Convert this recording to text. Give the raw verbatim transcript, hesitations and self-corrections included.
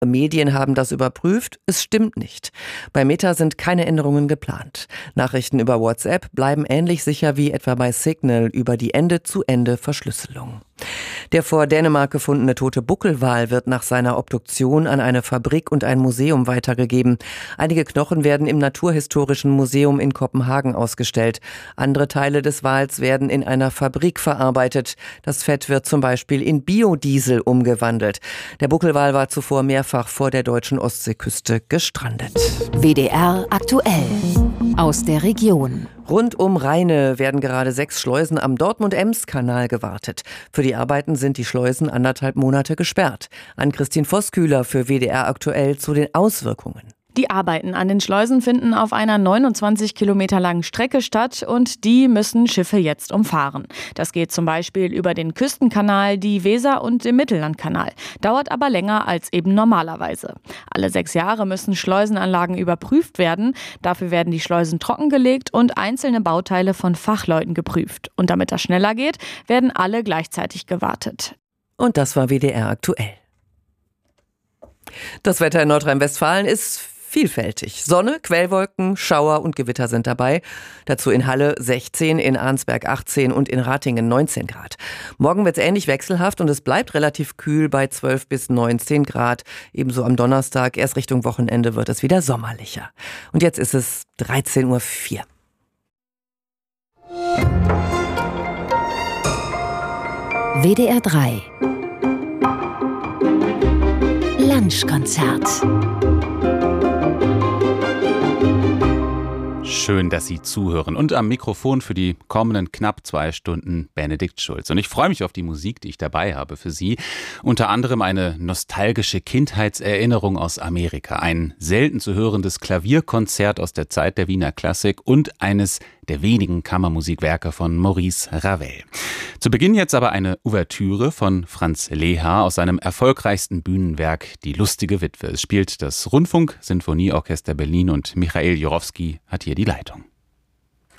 Medien haben das überprüft, es stimmt nicht. Bei Meta sind keine Änderungen geplant. Nachrichten über WhatsApp bleiben ähnlich sicher wie etwa bei Signal über die Ende-zu-Ende-Verschlüsselung. Der vor Dänemark gefundene tote Buckelwal wird nach seiner Obduktion an eine Fabrik und ein Museum weitergegeben. Einige Knochen werden im Naturhistorischen Museum in Kopenhagen ausgestellt. Andere Teile des Wals werden in einer Fabrik verarbeitet. Das Fett wird zum Beispiel in Biodiesel umgewandelt. Der Buckelwal war zuvor mehrfach vor der deutschen Ostseeküste gestrandet. W D R aktuell aus der Region. Rund um Rheine werden gerade sechs Schleusen am Dortmund-Ems-Kanal gewartet. Für die Arbeiten sind die Schleusen anderthalb Monate gesperrt. Ann-Christine Vosskühler für W D R aktuell zu den Auswirkungen. Die Arbeiten an den Schleusen finden auf einer neunundzwanzig Kilometer langen Strecke statt und die müssen Schiffe jetzt umfahren. Das geht zum Beispiel über den Küstenkanal, die Weser und den Mittellandkanal. Dauert aber länger als eben normalerweise. Alle sechs Jahre müssen Schleusenanlagen überprüft werden. Dafür werden die Schleusen trockengelegt und einzelne Bauteile von Fachleuten geprüft. Und damit das schneller geht, werden alle gleichzeitig gewartet. Und das war W D R aktuell. Das Wetter in Nordrhein-Westfalen ist vielfältig. Sonne, Quellwolken, Schauer und Gewitter sind dabei. Dazu in Halle sechzehn, in Arnsberg achtzehn und in Ratingen neunzehn Grad. Morgen wird es ähnlich wechselhaft und es bleibt relativ kühl bei zwölf bis neunzehn Grad. Ebenso am Donnerstag, erst Richtung Wochenende wird es wieder sommerlicher. Und jetzt ist es dreizehn Uhr vier. W D R drei Lunchkonzert. Schön, dass Sie zuhören. Und am Mikrofon für die kommenden knapp zwei Stunden Benedikt Schulz. Und ich freue mich auf die Musik, die ich dabei habe für Sie. Unter anderem eine nostalgische Kindheitserinnerung aus Amerika. Ein selten zu hörendes Klavierkonzert aus der Zeit der Wiener Klassik und eines der wenigen Kammermusikwerke von Maurice Ravel. Zu Beginn jetzt aber eine Ouvertüre von Franz Lehár aus seinem erfolgreichsten Bühnenwerk Die lustige Witwe. Es spielt das Rundfunk-Sinfonieorchester Berlin und Michael Jurowski hat hier die Leitung.